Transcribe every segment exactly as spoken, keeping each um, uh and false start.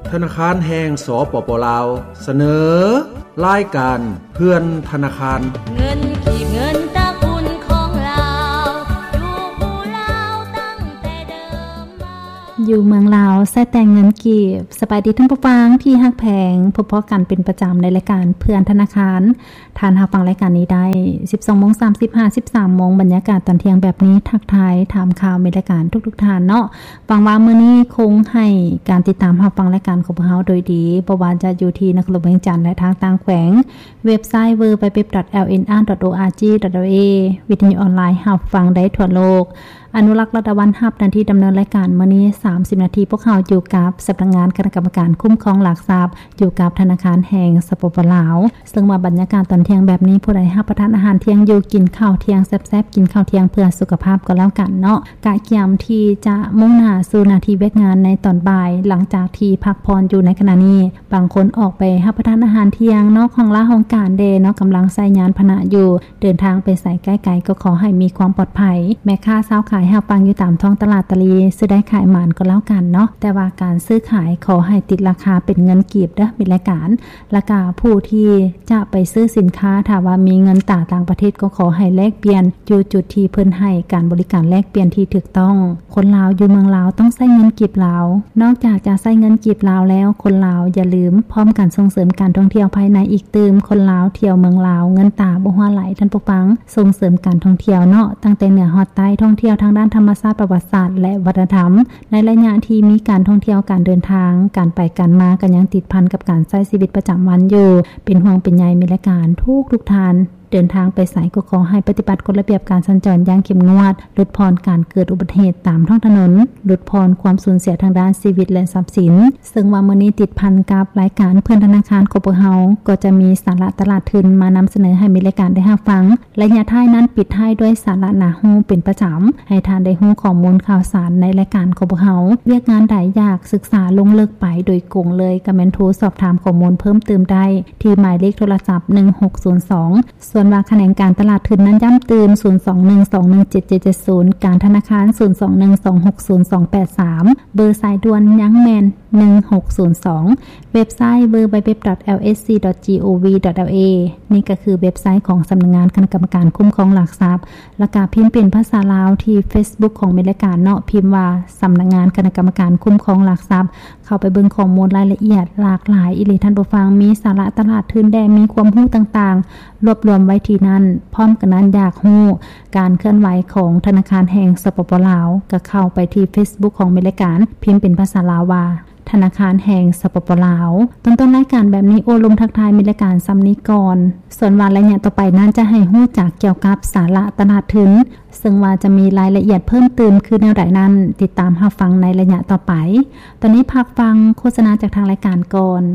ธนาคารแห่งสปป.ลาวเสนอรายการเพื่อนธนาคารเงินขีดเงินตะกุนของเราอยู่ผู้ลาวตั้งแต่เดิมมาอยู่เมืองลาวใช้แต่เงินกีบสบายดีท่านผู้ฟังที่ฮักแพงพบพอกันเป็นประจำในรายการเพื่อนธนาคารทานรับฟังรายการนี้ได้ สิบสองโมงสามสิบห้า สิบสามโมงบรรยากาศตอนเที่ยงแบบนี้ทักทายถามข่าวในรายการทุกๆท่านเนาะหวังว่ามื้อนี้คงให้การติดตามรับฟังรายการของพวกเราโดยดีบ่ว่าจะอยู่ที่นครหลวงเวียงจันทน์และทางต่างแขวงเว็บไซต์ ดับเบิลยู ดับเบิลยู ดับเบิลยู ดอท แอล เอ็น อาร์ ดอท โอ อาร์ จี ดอท เอ วิทยุออนไลน์รับฟังได้ทั่วโลกอนุรักษ์ระดับวันรับหน้าที่ดำเนินรายการมื้อนี้สามสิบนาทีพวกเราอยู่กับสำนักงานคณะกรรมการคุ้มครองหลักทรัพย์อยู่กับธนาคารแห่งสปป.ลาวซึ่งว่าบรรยากาศตอนเที่ยงแบบนี้ผู้ใดรับประทานอาหารเที่ยงอยู่กินข้าวเที่ยงแซ่บๆกินข้าวเที่ยงเพื่อสุขภาพก็แล้วกันเนาะกะเกียมที่จะมุ่งหน้าสู่หน้าที่เฮ็ดงานในตอนบ่ายหลังจากที่พักผ่อนอยู่ในขณะนี้บางคนออกไปรับประทานอาหารเที่ยงนอกของลาของการเดเนาะกำลังใช้ยานพาหนะอยู่เดินทางไปไสไกลๆก็ขอให้มีความปลอดภัยแม่ค้าสาวขายรับฟังอยู่ตามท้องตลาดตะลีซื้อได้ขายหมานก็แล้วกันเนาะแต่ว่าการซื้อขายขอให้ติดราคาเป็นเงินกีบเด้อมีรายการราคาผู้ที่จะไปซื้อสินค้าถ้าว่ามีเงินต่างต่างประเทศก็ขอให้แลกเปลี่ยนอยู่จุดที่เพิ่นให้การบริการแลกเปลี่ยนที่ถูกต้องคนลาวอยู่เมืองลาวต้องใช้เงินกีบลาวนอกจากจะใช้เงินกีบลาวแล้วคนลาวอย่าลืมพร้อมกันส่งเสริมการท่องเที่ยวภายในอีกตืมคนลาวเที่ยวเมืองลาวเงินตาบ่ฮัวไหลท่านผู้ฟังส่งเสริมการท่องเที่ยวเนาะตั้งแต่เหนือฮอดใต้ท่องเที่ยวทางด้านธรรมชาติประวัติศาสตร์และวัฒนธรรมในระยะที่มีการท่องเที่ยวการเดินทางการไปกันมาก็ยังติดพันกับการใช้ชีวิตประจำวันอยู่เป็นห่วงเป็นใยมีรายการทุกทุกท่านเดินทางไปไสก็ขอให้ปฏิบัติกฎระเบียบการสัญจรอย่างเข้มงวดลดพรการเกิดอุบัติเหตุตามท้องถนนลดพรความสูญเสียทางด้านชีวิตและทรัพย์สินซึ่งว่ามื้อนี้ติดพันกับรายการเพื่อนธนาคารของพวกเฮาก็จะมีสาระตลาดทุนมานำเสนอให้มีรายการได้รับฟังระยะท้ายนั้นปิดท้ายด้วยสาระน่ารู้เป็นประจำให้ท่านได้รู้ข้อมูลข่าวสารในรายการของพวกเฮาเวียกงานใดอยากศึกษาลงลึกไปโดยกงเลยก็แม่นโทรสอบถามข้อมูลเพิ่มเติมได้ที่หมายเลขโทรศัพท์หนึ่งหกศูนย์สองส่วนว่าคะแนนการตลาดทุนนั้นย้ำเตือนศูนย์ สอง หนึ่ง สอง หนึ่ง เจ็ด เจ็ด เจ็ด ศูนย์การธนาคารศูนย์ สอง หนึ่ง สอง หก ศูนย์ สอง แปด สามเบอร์สายด่วนยังแมนหนึ่งหกศูนย์สองเว็บไซต์ ดับเบิลยู ดับเบิลยู ดับเบิลยู ดอท แอล เอส ซี ดอท จี โอ วี ดอท แอล เอ นี่ก็คือเว็บไซต์ของสำนักงานคณะกรรมการคุ้มครองหลักทรัพย์และก็พิมพ์เป็นภาษาลาวที่ Facebook ของรายการเนาะพิมพ์ว่าสำนักงานคณะกรรมการคุ้มครองหลักทรัพย์เข้าไปเบิ่งข้อมูลรายละเอียดหลากหลายอีหลีท่านผู้ฟังมีสาระตลาดทุนแดงมีความรู้ต่างๆรวบรวมไว้ที่นั่นพร้อมกันนั้นอยากรู้การเคลื่อนไหวของธนาคารแห่งสปป.ลาวก็เข้าไปที่ Facebook ของรายการพิมพ์เป็นภาษาลาวว่าธนาคารแห่งสปป.ลาวต้นต้นรายการแบบนี้โอลมทักทายมีรายการซ้ำนี้ก่อนส่วนวันระยะต่อไปนั้นจะให้ฮู้จักเกี่ยวกับสาระตลาดทุนซึ่งว่าจะมีรายละเอียดเพิ่มเติมคือแนวใดนั้นติดตามรับฟังในระยะต่อไปตอนนี้พักฟังโฆษณาจากทางรายการก่อน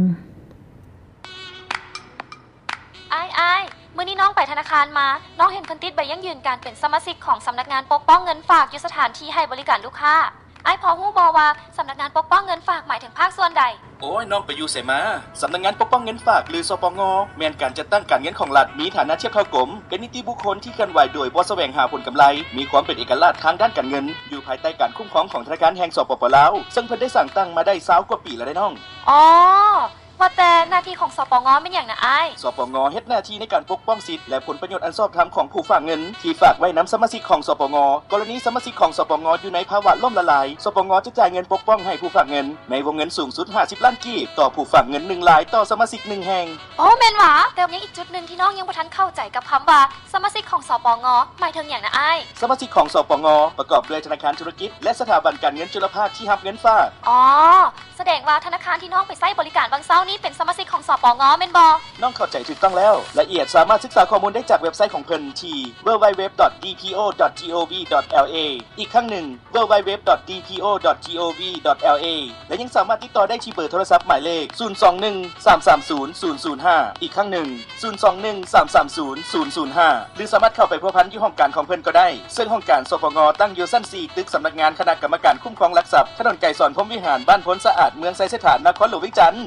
อ้ายๆมื้อนี้น้องไปธนาคารมาน้องเห็นเพิ่นติดใบยั่งยืนการเป็นสมาชิกของสำนักงานปกป้องเงินฝากอยู่สถานที่ให้บริการลูกค้าไอ้พอฮู้บ่ว่าสำนักงานปกป้องเงินฝากหมายถึงภาคส่วนใดโอ้ยน้องไปอยู่ไสมาสำนักงานปกป้องเงินฝากหรือสปง.แม่นการจัดตั้งการเงินของรัฐมีฐานะเทียบเท่ากรมเป็นนิติบุคคลที่เคลื่อนไหวโดยบ่แสวงหาผลกำไรมีความเป็นเอกลักษณ์ทางด้านการเงินอยู่ภายใต้การคุ้มครองของธนาคารแห่งสปป.ลาวซึ่งเพิ่นได้สร้างตั้งมาได้ยี่สิบกว่าปีแล้วได้น้องอ๋อว่าแต่หน้าที่ของสปง.เป็นหยังนะอ้ายสปง.เฮ็ดหน้าที่ในการปกป้องสิทธิ์และผลประโยชน์อันชอบธรรมของผู้ฝากเงินที่ฝากไว้นำสมาชิกของสปง.กรณีสมาชิกของสปง.อยู่ในภาวะล่มละลายสปง.จะจ่ายเงินปกป้องให้ผู้ฝากเงินในวงเงินสูงสุดห้าสิบล้านกีบต่อผู้ฝากเงินหนึ่งรายต่อสมาชิกหนึ่งแห่งอ๋อแม่นหว่าแต่ยังอีกจุดนึงที่น้องยังบ่ทันเข้าใจกับคำว่าสมาชิกของสปง.หมายถึงหยังนะอ้ายสมาชิกของสปง.ประกอบด้วยธนาคารธุรกิจและสถาบันการเงินจุลภาคที่รับเงินฝากอ๋อแสดงว่าธนาคารที่น้องไปใช้บริการบางเช้านี้เป็นสมาชิกของสปง.แม่นบ่น้องเข้าใจถูกต้องแล้วละเอียดสามารถศึกษาข้อมูลได้จากเว็บไซต์ของเพิ่นที่ ดับเบิลยู ดับเบิลยู ดับเบิลยู ดอท ดี พี โอ ดอท จี โอ วี ดอท แอล เอ อีกครั้งหนึ่ง ดับเบิลยู ดับเบิลยู ดับเบิลยู ดอท ดี พี โอ ดอท จี โอ วี ดอท แอล เอ และยังสามารถติดต่อได้ที่เบอร์โทรศัพท์หมายเลขศูนย์ สอง หนึ่ง สาม สาม ศูนย์ ศูนย์ ศูนย์ ห้าอีกครั้งหนึ่งศูนย์ สอง หนึ่ง สาม สาม ศูนย์ ศูนย์ ศูนย์ ห้าหรือสามารถเข้าไปพัวพันอยู่ห้องการของเพิ่นก็ได้ซึ่งห้องการสปง.ตั้งอยู่ชั้นสี่ตึกสำนักงานคณะกรรมการคุ้มครองหลักทรัพย์ถนนไก่สอนพรหมวิหารบ้านพ้นสะอาดเมืองไซเสถานนครหลวงเวียงจันทน์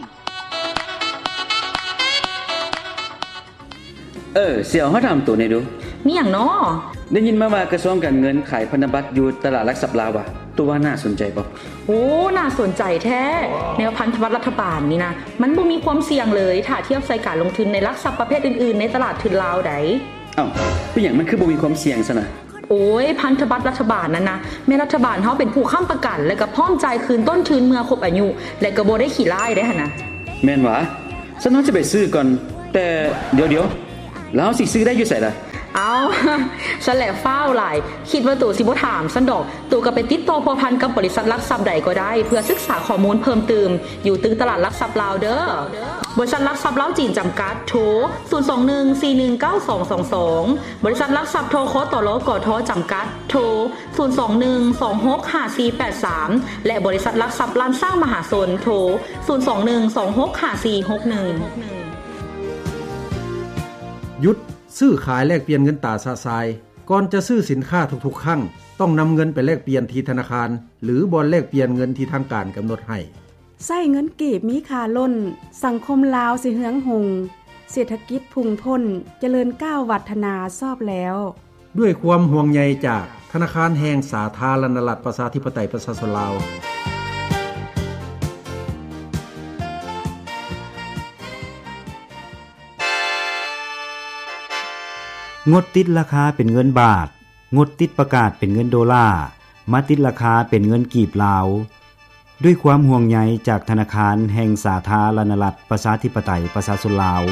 เออเสี่ยวเฮาถามตัวนี้ดูมีหยังน้อได้ยินมาว่ากระทรวงการเงินขายพันธบัตรอยู่ตลาดหลักทรัพย์ลาวว่ะตัวน่าสนใจบ่โอ้น่าสนใจแท้แนวพันธบัตรรัฐบาลนี่นะมันบ่มีความเสี่ยงเลยถ้าเทียบใส่การลงทุนในหลักทรัพย์ประเภทอื่นๆในตลาดทุนลาวใดอ้าวเป็นหยังมันคือบ่มีความเสี่ยงซะนะโอ้ยพันธบัตรรัฐบาลนั้นนะแม่รัฐบาลเฮาเป็นผู้ค้ำประกันและก็พร้อมจ่ายคืนต้นทุนเมื่อครบอายุและก็บ่ได้ขี้ร้ายได้หั่นนะแม่นหวะฉันว่าจะไปซื้อก่อนแต่เดี๋ยวๆแล้วสิซื้อได้อยู่ไสล่ะเอาฉันแหละฟ้าวหลายคิดว่าตู่สิบ่ถามฉันดอกตู่ก็ไปติดต่อพัวพันกับบริษัทหลักทรัพย์ใดก็ได้เพื่อศึกษาข้อมูลเพิ่มเติมอยู่ตึกตลาดหลักทรัพย์ลาวเด้อบริษัทหลักทรัพย์ลาวจีนจำกัดโทรศูนย์ สอง หนึ่ง สี่ หนึ่ง เก้า สอง สอง สองบริษัทหลักทรัพย์โทรคตลกทจำกัดโทรศูนย์ สอง หนึ่ง สอง หก ห้า สี่ แปด สามและบริษัทหลักทรัพย์ล้านสร้างมหาชนโทรศูนย์ สอง หนึ่ง สอง หก ห้า สี่ หก หนึ่งหยุดซื้อขายแลกเปลี่ยนเงินตราซาซายก่อนจะซื้อสินค้าทุกๆครั้งต้องนำเงินไปแลกเปลี่ยนที่ธนาคารหรือบ่อนแลกเปลี่ยนเงินที่ทางการกำหนดให้ใช้เงินกีบมีค่าล้นสังคมลาวสิเฮืองหงเศรษฐกิจพุ่งพ้นเจริญก้าววัฒนาซอบแล้วด้วยความห่วงใยจากธนาคารแห่งสาธารณรัฐประชาธิปไตยประชาชนลาวงดติดราคาเป็นเงินบาทงดติดประกาศเป็นเงินโดลาร์มาติดราคาเป็นเงินกีบลาวด้วยความห่วงใยจากธนาคารแห่งสาธารณรัฐประชาธิปไตยประชาชนลาว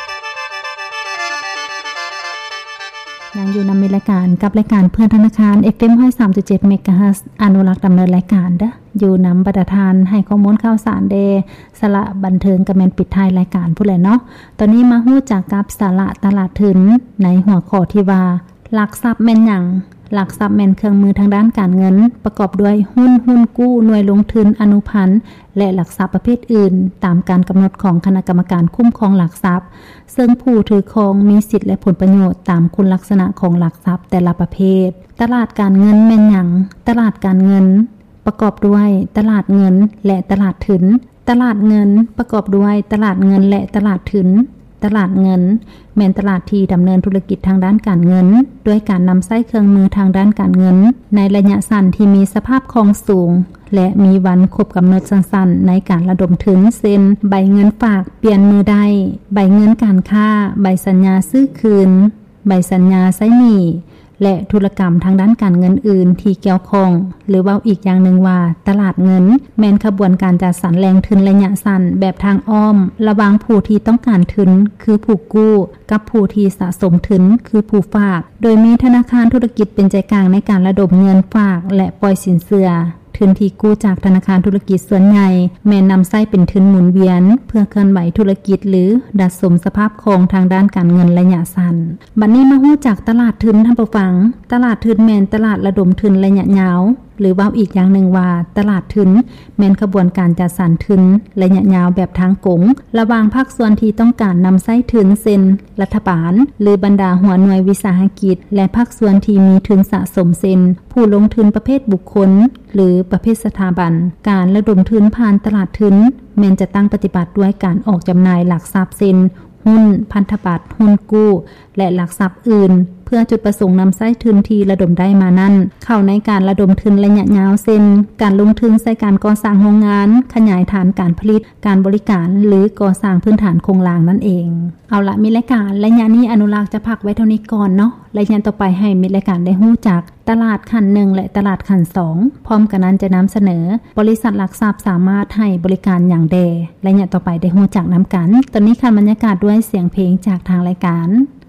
ยังอยู่นำมีรายการกับรายการเพื่อนธนาคาร เอฟ เอ็ม หนึ่งร้อยสามจุดเจ็ด เมกะเฮิรตซ์ อนุรักษ์ดำเนินรายการเด้ออยู่นำบรรดาทานให้ข้อมูลข่าวสารเดสละบันเทิงกับแมนปิดท้ายรายการผู้แลเนาะตอนนี้มาฮู้จักกับสาระตลาดทุนในหัวข้อที่ว่าหลักทรัพย์แม่นหยังหลักทรัพย์แม่นเครื่องมือทางด้านการเงินประกอบด้วยหุ้นหุ้นกู้หน่วยลงทุนอนุพันธ์และหลักทรัพย์ประเภทอื่นตามการกำหนดของคณะกรรมการคุ้มครองหลักทรัพย์ซึ่งผู้ถือครองมีสิทธิและผลประโยชน์ตามคุณลักษณะของหลักทรัพย์แต่ละประเภทตลาดการเงินแม่นหยังตลาดการเงินประกอบด้วยตลาดเงินและตลาดทุนตลาดเงินประกอบด้วยตลาดเงินและตลาดทุนตลาดเงินแม่นตลาดที่ดำเนินธุรกิจทางด้านการเงินด้วยการนำใช้เครื่องมือทางด้านการเงินในระยะสั้นที่มีสภาพคล่องสูงและมีวันครบกำหนดสั้นๆในการระดมทุนเช่นใบเงินฝากเปลี่ยนมือได้ใบเงินการค้าใบสัญญาซื้อคืนใบสัญญาใช้หนี้และธุรกรรมทางด้านการเงินอื่นที่เกี่ยวข้องหรือว่าอีกอย่างหนึ่งว่าตลาดเงินแม้นขบวนการจัดสรรแรงทุนระยะสั้นแบบทางอ้อมระหว่างผู้ที่ต้องการทุนคือผู้กู้กับผู้ที่สะสมทุนคือผู้ฝากโดยมีธนาคารธุรกิจเป็นใจกลางในการระดมเงินฝากและปล่อยสินเชื่อทุนที่กู้จากธนาคารธุรกิจส่วนใหญ่แม้นนำใช้เป็นทุนหมุนเวียนเพื่อเคลื่อนไหวธุรกิจหรือดัดสมสภาพคล่องทางด้านการเงินระยะสั้นบัดนี้มาฮู้จักตลาดทุนท่านผู้ฟังตลาดทุนแม่นตลาดระดมทุนระยะยาวหรือว่าอีกอย่างหนึ่งว่าตลาดทุนแม่นกระบวนการจัดสรรทุนระยะยาวแบบทางกงระหว่างภาคส่วนที่ต้องการนำใช้ทุนเช่นรัฐบาลหรือบรรดาหัวหน่วยวิสาหกิจและภาคส่วนที่มีทุนสะสมเช่นผู้ลงทุนประเภทบุคคลหรือประเภทสถาบันการระดมทุนผ่านตลาดทุนแม้นจะตั้งปฏิบัติด้วยการออกจำหน่ายหลักทรัพย์เช่นหุ้นพันธบัตรหุ้นกู้และหลักทรัพย์อื่นเพื่อจุดประสงค์นำใช้ทุนที่ระดมได้มานั้นเข้าในการระดมทุนระยะยาวเช่นการลงทุนใส่การก่อสร้างโรงงานขยายฐานการผลิตการบริการหรือก่อสร้างพื้นฐานโครงสร้างนั่นเองเอาละมีรายการระยะนี้อนุรักษ์จะพักไว้เท่านี้ก่อนเนาะระยะต่อไปให้มีรายการได้ฮู้จักตลาดขั้นหนึ่งและตลาดขั้นสองพร้อมกันนั้นจะนำเสนอบริษัทหลักทรัพย์สามารถให้บริการอย่างใดระยะต่อไปได้ฮู้จักนำกันตอนนี้ค่ะบรรยากาศด้วยเสียงเพลงจากทางรายการ